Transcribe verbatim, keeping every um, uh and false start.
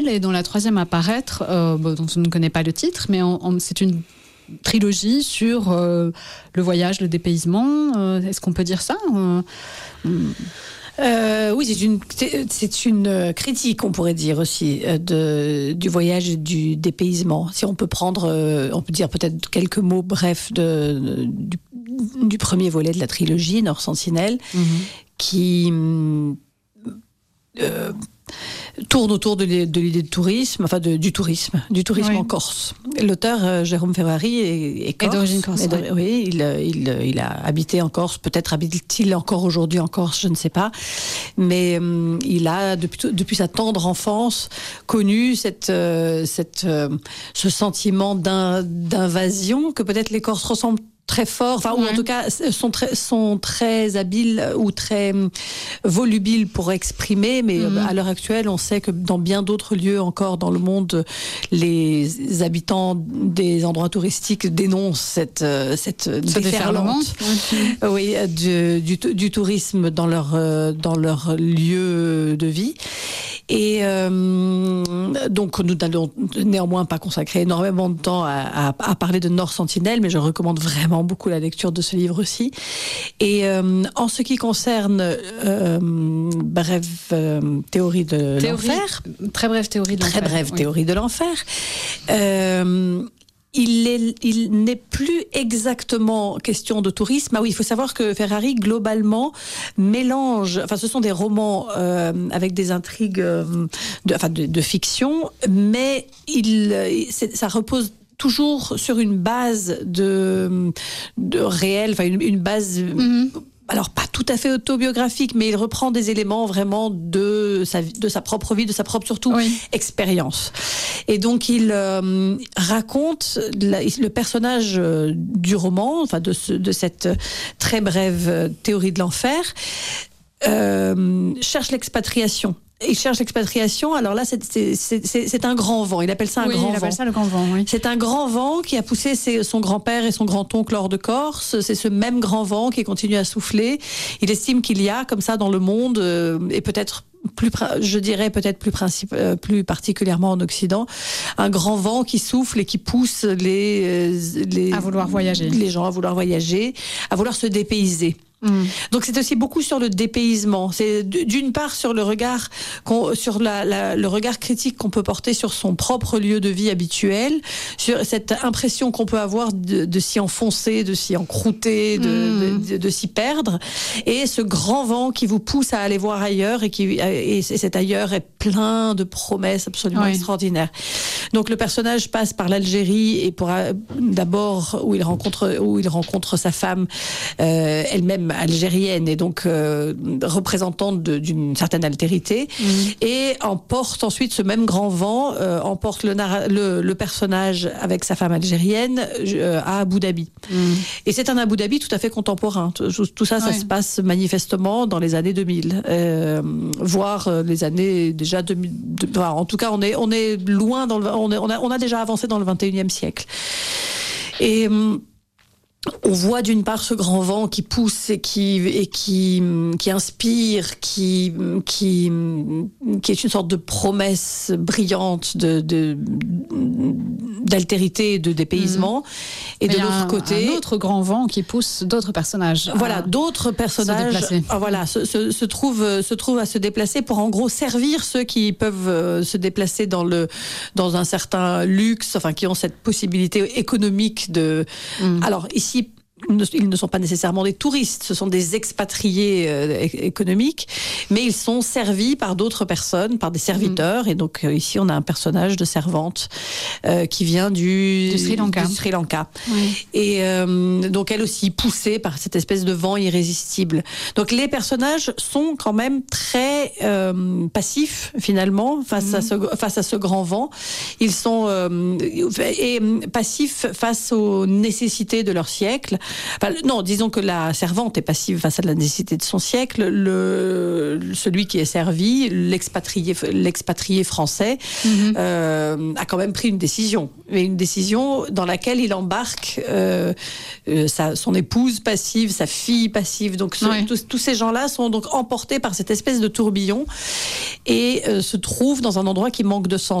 et dont la troisième à paraître, euh, bon, dont on ne connaît pas le titre, mais on, on, c'est une trilogie sur euh, le voyage, le dépaysement. Euh, est-ce qu'on peut dire ça euh, Euh, oui, c'est une, c'est une critique, on pourrait dire aussi, de, du voyage et du dépaysement. Si on peut prendre, on peut dire peut-être quelques mots brefs de, du, du premier volet de la trilogie, Nord Sentinelle, mm-hmm. qui euh, tourne autour de l'idée de tourisme, enfin de, du tourisme, du tourisme oui. en Corse. L'auteur, euh, Jérôme Ferrari, est, est corse. Et d'origine corse. Et ouais. Oui, il, il, il a habité en Corse, peut-être habite-t-il encore aujourd'hui en Corse, je ne sais pas. Mais euh, il a, depuis, depuis sa tendre enfance, connu cette, euh, cette, euh, ce sentiment d'un, d'invasion que peut-être les Corses ressemblent très fort, enfin, ouais. ou en tout cas sont très, sont très habiles ou très volubiles pour exprimer, mais mmh. à l'heure actuelle, on sait que dans bien d'autres lieux encore dans le monde, les habitants des endroits touristiques dénoncent cette, cette déferlante okay. oui, du, du, du tourisme dans leur, dans leur lieu de vie. Et euh, donc, nous n'allons néanmoins pas consacrer énormément de temps à, à, à parler de Nord Sentinelle, mais je recommande vraiment beaucoup la lecture de ce livre aussi. Et euh, en ce qui concerne euh, brève euh, théorie de théorie, l'enfer, très brève théorie de très l'enfer, brève oui. théorie de l'enfer. Euh, Il, est, il n'est plus exactement question de tourisme. Ah oui, il faut savoir que Ferrari, globalement, mélange... Enfin, ce sont des romans euh, avec des intrigues euh, de, enfin, de, de fiction, mais il, ça repose toujours sur une base de, de réel, enfin, une, une base... Mm-hmm. Alors, pas tout à fait autobiographique, mais il reprend des éléments vraiment de sa, de sa propre vie, de sa propre, surtout, oui. expérience. Et donc, il euh, raconte la, le personnage euh, du roman, enfin, de, ce, de cette très brève théorie de l'enfer, euh, cherche l'expatriation. Il cherche l'expatriation. Alors là, c'est, c'est, c'est, c'est un grand vent. Il appelle ça un oui, grand il vent. appelle ça le grand vent, oui. C'est un grand vent qui a poussé ses, son grand-père et son grand-oncle hors de Corse. C'est ce même grand vent qui continue à souffler. Il estime qu'il y a, comme ça, dans le monde, euh, et peut-être plus, je dirais peut-être plus, principe, euh, plus particulièrement en Occident, un grand vent qui souffle et qui pousse les, les, à vouloir voyager. les gens à vouloir voyager, à vouloir se dépayser. Mmh. Donc c'est aussi beaucoup sur le dépaysement. C'est d'une part sur le regard, qu'on, sur la, la, le regard critique qu'on peut porter sur son propre lieu de vie habituel, sur cette impression qu'on peut avoir de, de s'y enfoncer, de s'y encrouter, de, mmh. de, de, de s'y perdre, et ce grand vent qui vous pousse à aller voir ailleurs et qui et cet ailleurs est plein de promesses absolument oui. extraordinaires. Donc le personnage passe par l'Algérie et pour d'abord où il rencontre où il rencontre sa femme, euh, elle-même algérienne et donc euh, représentante de, d'une certaine altérité, mmh. et emporte ensuite ce même grand vent, euh, emporte le, le, le personnage avec sa femme algérienne euh, à Abu Dhabi. Mmh. Et c'est un Abu Dhabi tout à fait contemporain. Tout, tout ça, ouais. ça se passe manifestement dans les années deux mille, euh, voire les années déjà deux mille. De, enfin, en tout cas, on est on est loin dans le, on, est, on a on a déjà avancé dans le vingt et unième siècle. Et on voit d'une part ce grand vent qui pousse et qui et qui qui inspire, qui qui qui est une sorte de promesse brillante de, de d'altérité, de dépaysement. Mmh. Et de l'autre un, côté, un autre grand vent qui pousse d'autres personnages. Voilà, à d'autres personnages. Se déplacer. Voilà, se, se, se trouvent se trouvent à se déplacer pour en gros servir ceux qui peuvent se déplacer dans le dans un certain luxe, enfin qui ont cette possibilité économique de. Mmh. Alors ici. Ils ne sont pas nécessairement des touristes, ce sont des expatriés euh, économiques, mais ils sont servis par d'autres personnes, par des serviteurs. Mmh. Et donc euh, ici, on a un personnage de servante euh, qui vient du, du Sri Lanka. Du Sri Lanka. Oui. Et euh, donc elle aussi poussée par cette espèce de vent irrésistible. Donc les personnages sont quand même très euh, passifs finalement face mmh. à ce face à ce grand vent. Ils sont euh, et passifs face aux nécessités de leur siècle. Enfin, non, disons que la servante est passive face à la nécessité de son siècle. Le, celui qui est servi, l'expatrié, l'expatrié français, mm-hmm. euh, a quand même pris une décision. Mais une décision dans laquelle il embarque euh, euh, sa, son épouse passive, sa fille passive. Donc, ce, ouais. tous, tous ces gens-là sont donc emportés par cette espèce de tourbillon et euh, se trouvent dans un endroit qui manque de sens.